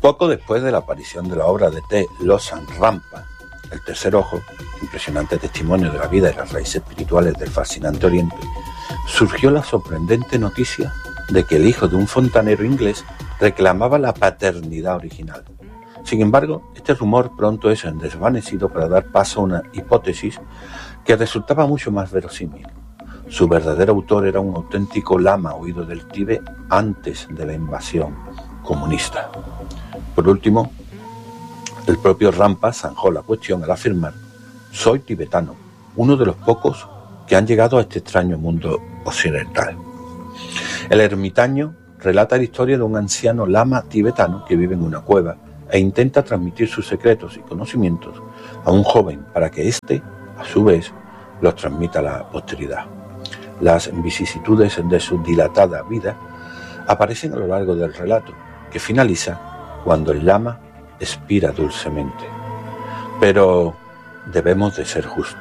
Poco después de la aparición de la obra de T. Lawson Rampa, El tercer ojo, impresionante testimonio de la vida y las raíces espirituales del fascinante Oriente, surgió la sorprendente noticia de que el hijo de un fontanero inglés reclamaba la paternidad original. Sin embargo, este rumor pronto es desvanecido para dar paso a una hipótesis que resultaba mucho más verosímil. Su verdadero autor era un auténtico lama huido del Tíbet antes de la invasión comunista. Por último, el propio Rampa zanjó la cuestión al afirmar: «Soy tibetano, uno de los pocos que han llegado a este extraño mundo occidental». El ermitaño relata la historia de un anciano lama tibetano que vive en una cueva e intenta transmitir sus secretos y conocimientos a un joven para que éste, a su vez, los transmita a la posteridad. Las vicisitudes de su dilatada vida aparecen a lo largo del relato, que finaliza cuando el lama expira dulcemente. Pero debemos de ser justos.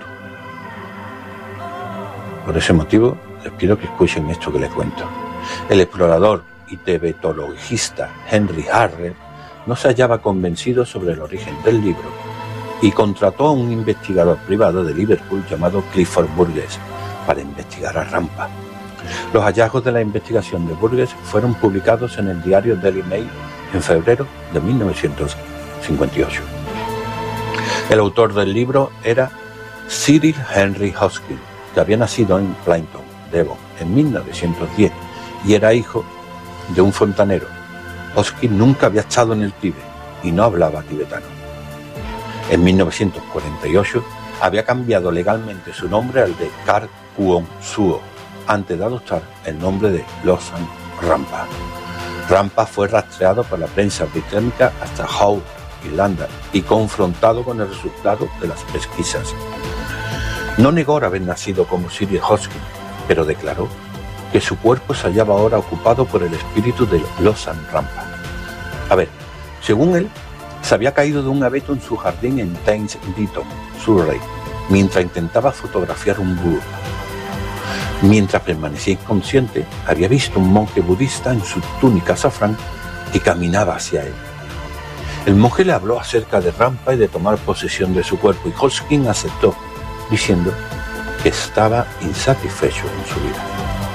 Por ese motivo, les pido que escuchen esto que les cuento. El explorador y tibetologista Henry Harrer no se hallaba convencido sobre el origen del libro y contrató a un investigador privado de Liverpool llamado Clifford Burgess para investigar a Rampa. Los hallazgos de la investigación de Burgess fueron publicados en el diario Daily Mail en febrero de 1958. El autor del libro era Cyril Henry Hoskin, que había nacido en Clayton, Devon, en 1910 y era hijo de un fontanero. Hoskin nunca había estado en el Tíbet y no hablaba tibetano. En 1948 había cambiado legalmente su nombre al de Kar Kwon Suo, antes de adoptar el nombre de Lawson Rampa. Rampa fue rastreado por la prensa británica hasta Hull, Irlanda, y confrontado con el resultado de las pesquisas. No negó haber nacido como Cyril Hoskin, pero declaró que su cuerpo se hallaba ahora ocupado por el espíritu de Lawson Rampa. A ver, según él, se había caído de un abeto en su jardín en Thames Ditton, Surrey, mientras intentaba fotografiar un búho. Mientras permanecía inconsciente, había visto un monje budista en su túnica azafrán que caminaba hacia él. El monje le habló acerca de Rampa y de tomar posesión de su cuerpo, y Hoskin aceptó, diciendo que estaba insatisfecho con su vida.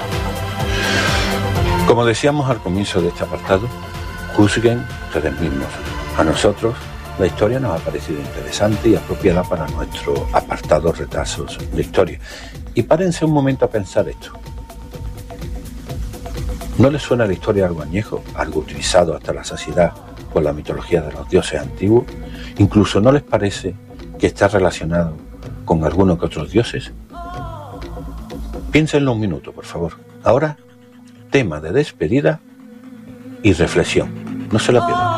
Como decíamos al comienzo de este apartado, juzguen ustedes mismos. A nosotros la historia nos ha parecido interesante y apropiada para nuestro apartado Retazos de Historia. Y párense un momento a pensar esto. ¿No les suena la historia algo añejo, algo utilizado hasta la saciedad por la mitología de los dioses antiguos? Incluso ¿no les parece que está relacionado con alguno que otros dioses? Piénsenlo un minuto, por favor. Ahora, tema de despedida y reflexión. No se la pierdan.